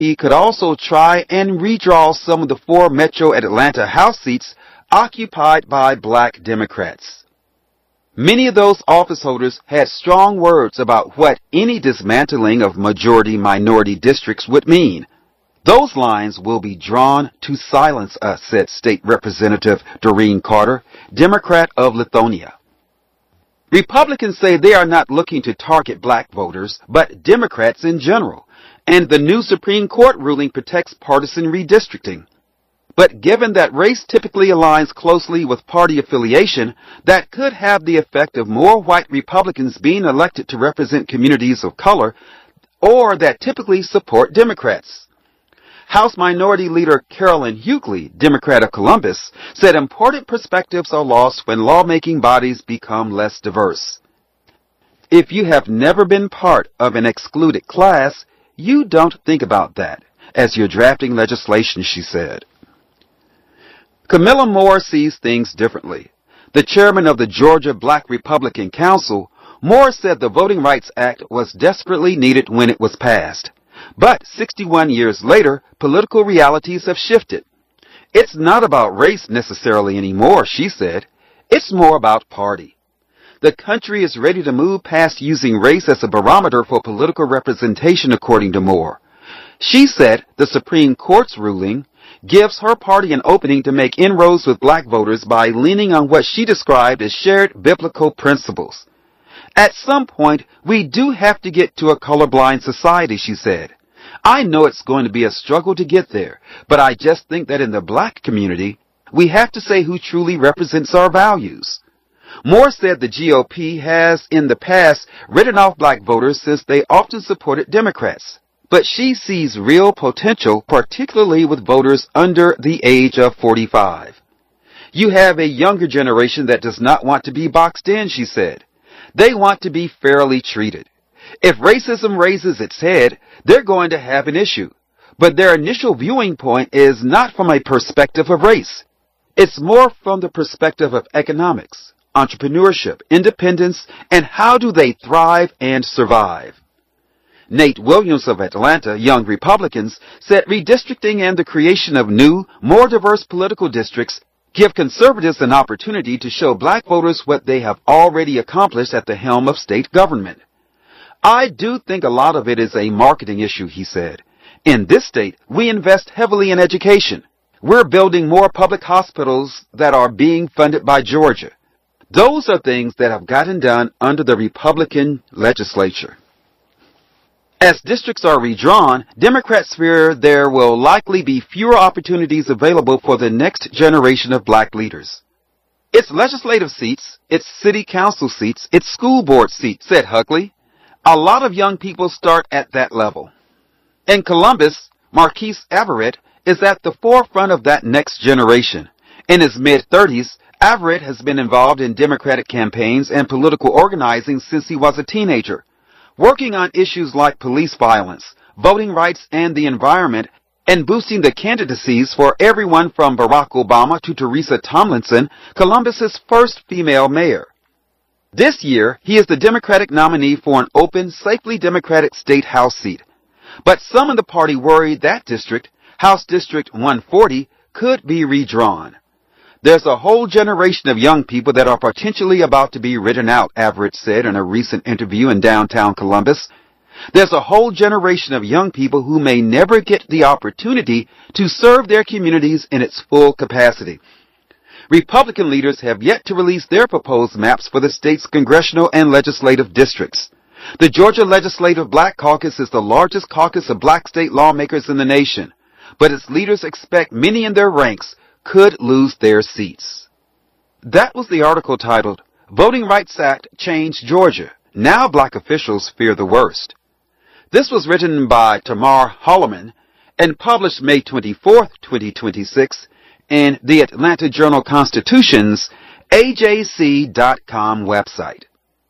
He could also try and redraw some of the 4 Metro Atlanta House seats occupied by black Democrats. Many of those office holders had strong words about what any dismantling of majority-minority districts would mean. Those lines will be drawn to silence us, said State Representative Doreen Carter, Democrat of Lithonia. Republicans say they are not looking to target black voters, but Democrats in general, and the new Supreme Court ruling protects partisan redistricting. But given that race typically aligns closely with party affiliation, that could have the effect of more white Republicans being elected to represent communities of color, or that typically support Democrats. House Minority Leader Carolyn Hughley, Democrat of Columbus, said important perspectives are lost when lawmaking bodies become less diverse. If you have never been part of an excluded class, you don't think about that as you're drafting legislation, she said. Camilla Moore sees things differently. The chairman of the Georgia Black Republican Council, Moore said the Voting Rights Act was desperately needed when it was passed. But 61 years later, political realities have shifted. It's not about race necessarily anymore, she said. It's more about party. The country is ready to move past using race as a barometer for political representation, according to Moore. She said the Supreme Court's ruling gives her party an opening to make inroads with black voters by leaning on what she described as shared biblical principles. At some point, we do have to get to a colorblind society, she said. I know it's going to be a struggle to get there, but I just think that in the black community, we have to say who truly represents our values. Moore said the GOP has, in the past, written off black voters since they often supported Democrats. But she sees real potential, particularly with voters under the age of 45. You have a younger generation that does not want to be boxed in, she said. They want to be fairly treated. If racism raises its head, they're going to have an issue. But their initial viewing point is not from a perspective of race. It's more from the perspective of economics, entrepreneurship, independence, and how do they thrive and survive. Nate Williams of Atlanta, Young Republicans, said redistricting and the creation of new, more diverse political districts give conservatives an opportunity to show black voters what they have already accomplished at the helm of state government. I do think a lot of it is a marketing issue, he said. In this state, we invest heavily in education. We're building more public hospitals that are being funded by Georgia. Those are things that have gotten done under the Republican legislature. As districts are redrawn, Democrats fear there will likely be fewer opportunities available for the next generation of black leaders. It's legislative seats, it's city council seats, it's school board seats, said Hughley. A lot of young people start at that level. In Columbus, Marquise Everett is at the forefront of that next generation. In his mid-30s, Everett has been involved in Democratic campaigns and political organizing since he was a teenager, working on issues like police violence, voting rights and the environment, and boosting the candidacies for everyone from Barack Obama to Teresa Tomlinson, Columbus's first female mayor. This year, he is the Democratic nominee for an open, safely Democratic state House seat. But some in the party worry that district, House District 140, could be redrawn. There's a whole generation of young people that are potentially about to be written out, Everett said in a recent interview in downtown Columbus. There's a whole generation of young people who may never get the opportunity to serve their communities in its full capacity. Republican leaders have yet to release their proposed maps for the state's congressional and legislative districts. The Georgia Legislative Black Caucus is the largest caucus of black state lawmakers in the nation, but its leaders expect many in their ranks could lose their seats. That was the article titled, Voting Rights Act Changed Georgia. Now black officials fear the worst. This was written by Tamar Holloman and published May 24, 2026 in the Atlanta Journal-Constitution's AJC.com website.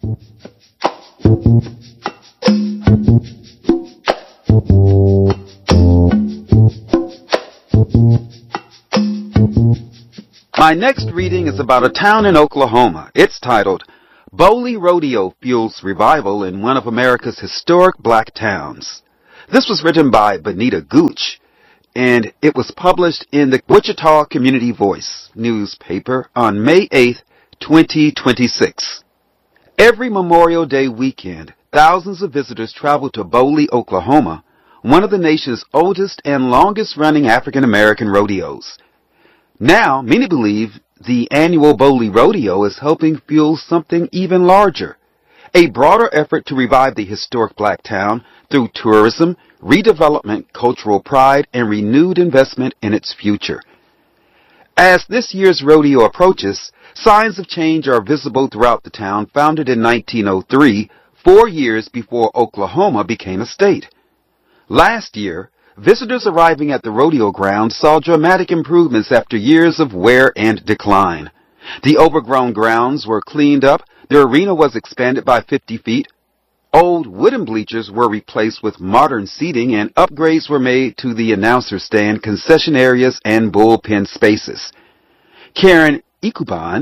My next reading is about a town in Oklahoma. It's titled, Bowley Rodeo Fuels Revival in One of America's Historic Black Towns. This was written by Bonita Gooch, and it was published in the Wichita Community Voice newspaper on May 8, 2026. Every Memorial Day weekend, thousands of visitors travel to Boley, Oklahoma, one of the nation's oldest and longest-running African-American rodeos. Now, many believe the annual Boley Rodeo is helping fuel something even larger, a broader effort to revive the historic black town through tourism, redevelopment, cultural pride, and renewed investment in its future. As this year's rodeo approaches, signs of change are visible throughout the town founded in 1903, 4 years before Oklahoma became a state. Last year, visitors arriving at the rodeo grounds saw dramatic improvements after years of wear and decline. The overgrown grounds were cleaned up, the arena was expanded by 50 feet, old wooden bleachers were replaced with modern seating, and upgrades were made to the announcer stand, concession areas, and bullpen spaces. Karen Ekuban,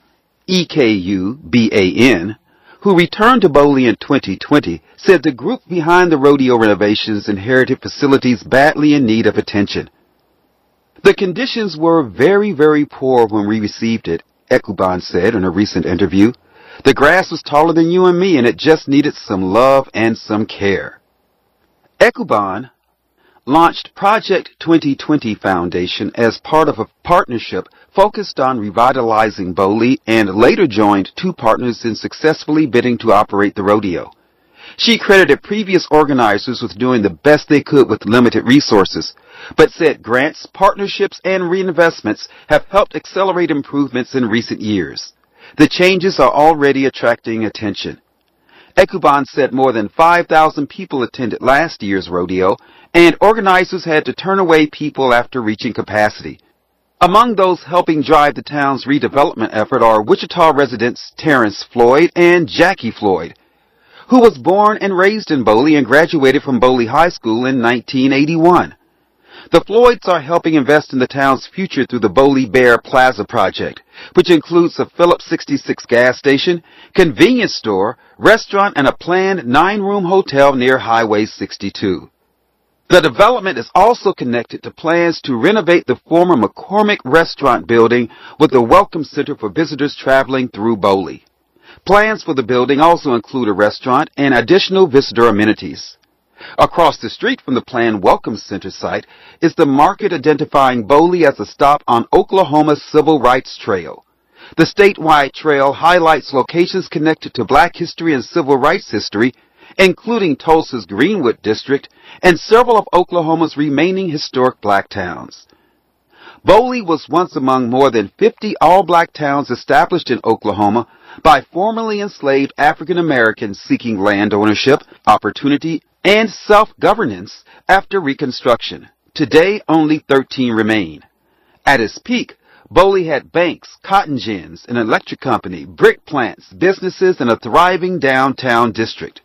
E-K-U-B-A-N, who returned to Boley in 2020, said the group behind the rodeo renovations inherited facilities badly in need of attention. The conditions were very, very poor when we received it, Ekuban said in a recent interview. The grass was taller than you and me, and it just needed some love and some care. Ekuban launched Project 2020 Foundation as part of a partnership focused on revitalizing Boley, and later joined 2 partners in successfully bidding to operate the rodeo. She credited previous organizers with doing the best they could with limited resources, but said grants, partnerships, and reinvestments have helped accelerate improvements in recent years. The changes are already attracting attention. Ekuban said more than 5,000 people attended last year's rodeo, and organizers had to turn away people after reaching capacity. Among those helping drive the town's redevelopment effort are Wichita residents Terrence Floyd and Jackie Floyd, who was born and raised in Boley and graduated from Boley High School in 1981. The Floyds are helping invest in the town's future through the Boley Bear Plaza project, which includes a Phillips 66 gas station, convenience store, restaurant, and a planned 9-room hotel near Highway 62. The development is also connected to plans to renovate the former McCormick Restaurant building with a welcome center for visitors traveling through Boley. Plans for the building also include a restaurant and additional visitor amenities. Across the street from the planned Welcome Center site is the market identifying Boley as a stop on Oklahoma's Civil Rights Trail. The statewide trail highlights locations connected to Black history and civil rights history, including Tulsa's Greenwood District and several of Oklahoma's remaining historic black towns. Boley was once among more than 50 all-black towns established in Oklahoma by formerly enslaved African Americans seeking land ownership, opportunity, and self-governance after Reconstruction. Today, only 13 remain. At its peak, Boley had banks, cotton gins, an electric company, brick plants, businesses, and a thriving downtown district.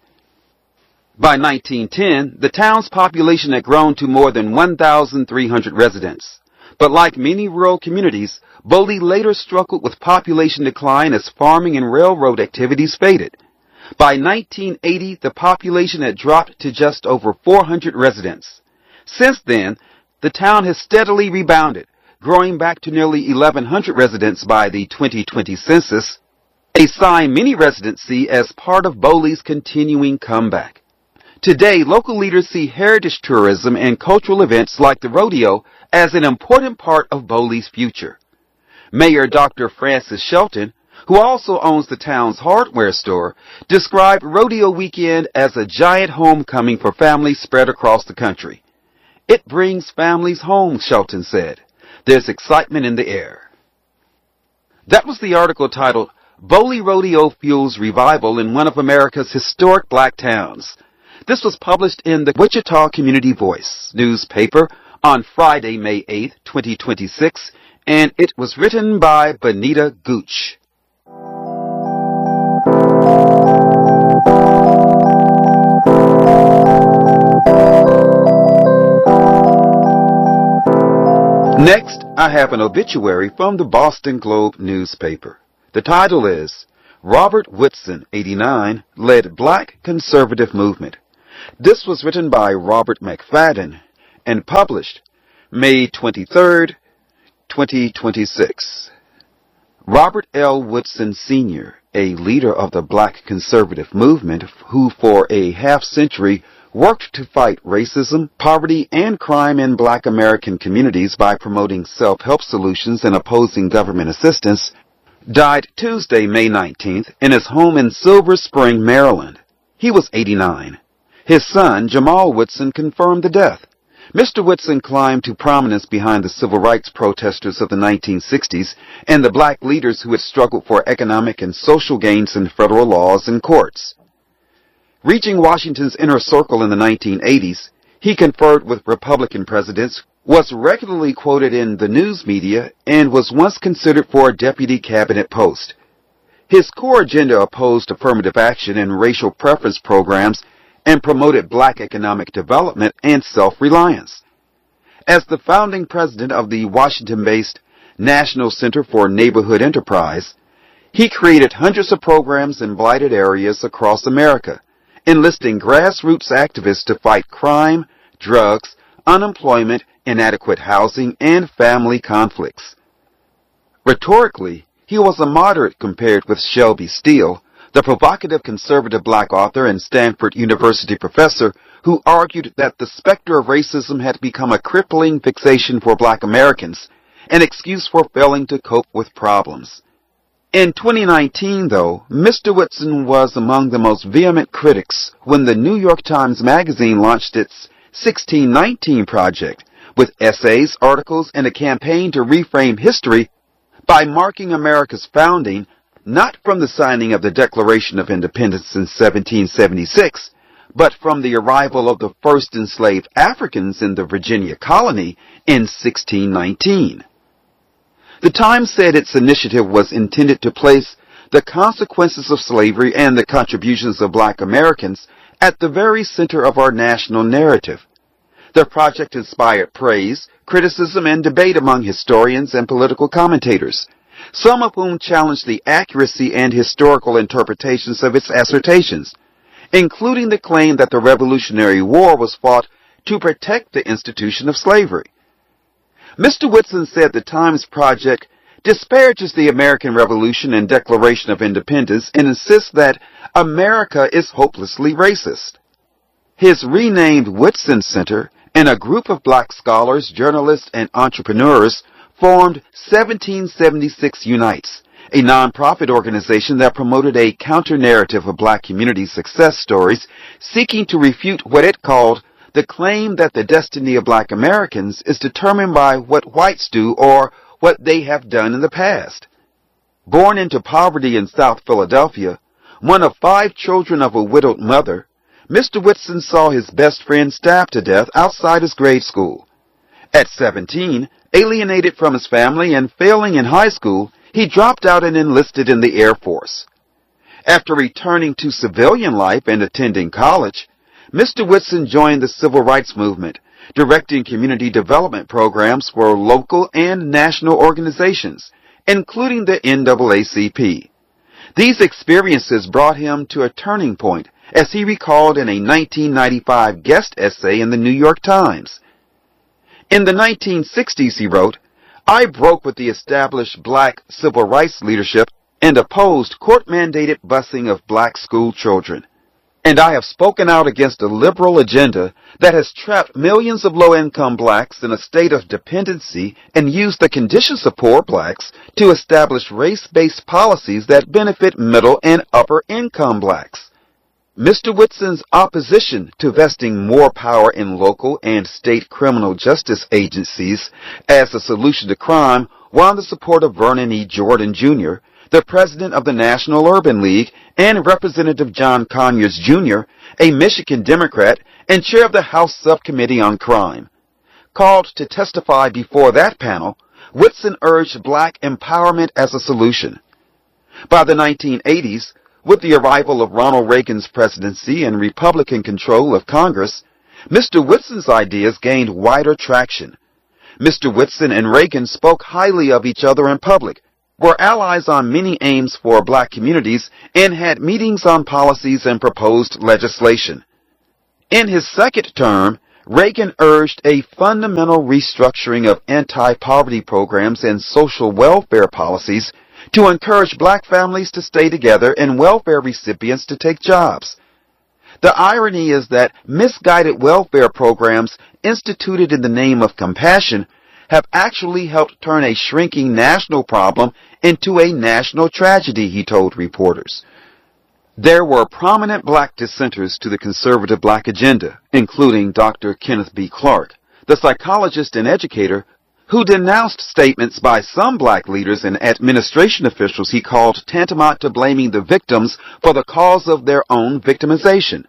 By 1910, the town's population had grown to more than 1,300 residents. But like many rural communities, Boley later struggled with population decline as farming and railroad activities faded. By 1980, the population had dropped to just over 400 residents. Since then, the town has steadily rebounded, growing back to nearly 1,100 residents by the 2020 census, a sign many residents see as part of Boley's continuing comeback. Today, local leaders see heritage tourism and cultural events like the rodeo as an important part of Boley's future. Mayor Dr. Francis Shelton, who also owns the town's hardware store, described Rodeo Weekend as a giant homecoming for families spread across the country. It brings families home, Shelton said. There's excitement in the air. That was the article titled, Boley Rodeo Fuels Revival in One of America's Historic Black Towns. This was published in the Wichita Community Voice newspaper on Friday, May 8, 2026, and it was written by Bonita Gooch. Next, I have an obituary from the Boston Globe newspaper. The title is, Robert Woodson, 89, led Black Conservative Movement. This was written by Robert McFadden and published May 23, 2026. Robert L. Woodson Sr., a leader of the black conservative movement who for a half-century worked to fight racism, poverty, and crime in black American communities by promoting self-help solutions and opposing government assistance, died Tuesday, May 19th, in his home in Silver Spring, Maryland. He was 89. His son, Jamal Woodson, confirmed the death. Mr. Woodson climbed to prominence behind the civil rights protesters of the 1960s and the black leaders who had struggled for economic and social gains in federal laws and courts. Reaching Washington's inner circle in the 1980s, he conferred with Republican presidents, was regularly quoted in the news media, and was once considered for a deputy cabinet post. His core agenda opposed affirmative action and racial preference programs and promoted black economic development and self-reliance. As the founding president of the Washington-based National Center for Neighborhood Enterprise, he created hundreds of programs in blighted areas across America, enlisting grassroots activists to fight crime, drugs, unemployment, inadequate housing, and family conflicts. Rhetorically, he was a moderate compared with Shelby Steele, the provocative conservative black author and Stanford University professor who argued that the specter of racism had become a crippling fixation for black Americans, an excuse for failing to cope with problems. In 2019, though, Mr. Woodson was among the most vehement critics when the New York Times Magazine launched its 1619 Project, with essays, articles, and a campaign to reframe history by marking America's founding not from the signing of the Declaration of Independence in 1776, but from the arrival of the first enslaved Africans in the Virginia colony in 1619. The Times said its initiative was intended to place the consequences of slavery and the contributions of black Americans at the very center of our national narrative. The project inspired praise, criticism, and debate among historians and political commentators, some of whom challenged the accuracy and historical interpretations of its assertions, including the claim that the Revolutionary War was fought to protect the institution of slavery. Mr. Woodson said the Times Project disparages the American Revolution and Declaration of Independence and insists that America is hopelessly racist. His renamed Woodson Center and a group of black scholars, journalists, and entrepreneurs formed 1776 Unites, a nonprofit organization that promoted a counter-narrative of black community success stories seeking to refute what it called the claim that the destiny of black Americans is determined by what whites do or what they have done in the past. Born into poverty in South Philadelphia, one of 5 children of a widowed mother, Mr. Woodson saw his best friend stabbed to death outside his grade school. At 17, alienated from his family and failing in high school, he dropped out and enlisted in the Air Force. After returning to civilian life and attending college, Mr. Woodson joined the Civil Rights Movement, directing community development programs for local and national organizations, including the NAACP. These experiences brought him to a turning point, as he recalled in a 1995 guest essay in the New York Times. In the 1960s, he wrote, "I broke with the established black civil rights leadership and opposed court-mandated busing of black school children. And I have spoken out against a liberal agenda that has trapped millions of low-income blacks in a state of dependency and used the conditions of poor blacks to establish race-based policies that benefit middle and upper-income blacks." Mr. Woodson's opposition to vesting more power in local and state criminal justice agencies as a solution to crime won the support of Vernon E. Jordan, Jr., the president of the National Urban League, and Representative John Conyers, Jr., a Michigan Democrat and chair of the House Subcommittee on Crime. Called to testify before that panel, Woodson urged black empowerment as a solution. By the 1980s, with the arrival of Ronald Reagan's presidency and Republican control of Congress, Mr. Woodson's ideas gained wider traction. Mr. Woodson and Reagan spoke highly of each other in public, were allies on many aims for black communities, and had meetings on policies and proposed legislation. In his second term, Reagan urged a fundamental restructuring of anti-poverty programs and social welfare policies to encourage black families to stay together and welfare recipients to take jobs. The irony is that misguided welfare programs instituted in the name of compassion have actually helped turn a shrinking national problem into a national tragedy, he told reporters. There were prominent black dissenters to the conservative black agenda, including Dr. Kenneth B. Clark, the psychologist and educator who denounced statements by some black leaders and administration officials he called tantamount to blaming the victims for the cause of their own victimization.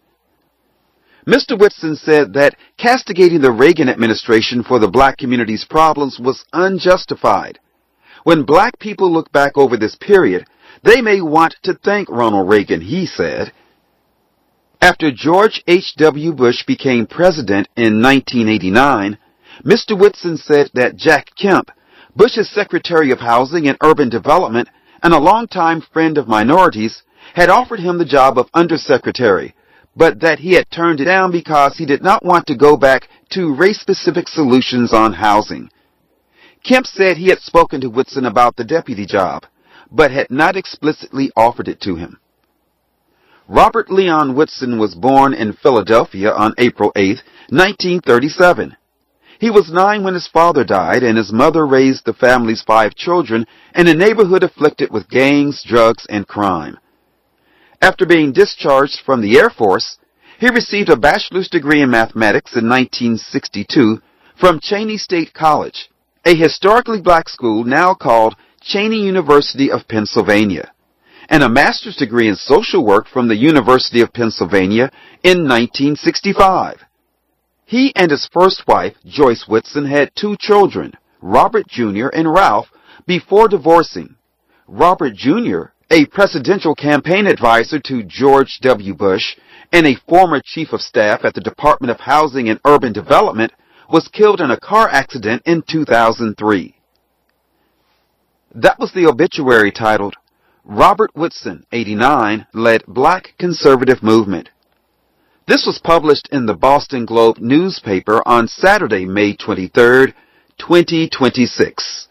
Mr. Whitson said that castigating the Reagan administration for the black community's problems was unjustified. When black people look back over this period, they may want to thank Ronald Reagan, he said. After George H.W. Bush became president in 1989, Mr. Whitson said that Jack Kemp, Bush's Secretary of Housing and Urban Development and a longtime friend of minorities, had offered him the job of undersecretary, but that he had turned it down because he did not want to go back to race-specific solutions on housing. Kemp said he had spoken to Whitson about the deputy job, but had not explicitly offered it to him. Robert Leon Whitson was born in Philadelphia on April 8, 1937. He was 9 when his father died, and his mother raised the family's 5 children in a neighborhood afflicted with gangs, drugs, and crime. After being discharged from the Air Force, he received a bachelor's degree in mathematics in 1962 from Cheyney State College, a historically black school now called Cheyney University of Pennsylvania, and a master's degree in social work from the University of Pennsylvania in 1965. He and his first wife, Joyce Whitson, had 2 children, Robert Jr. and Ralph, before divorcing. Robert Jr., a presidential campaign advisor to George W. Bush and a former chief of staff at the Department of Housing and Urban Development, was killed in a car accident in 2003. That was the obituary titled, Robert Whitson, 89, led Black Conservative Movement. This was published in the Boston Globe newspaper on Saturday, May 23, 2026.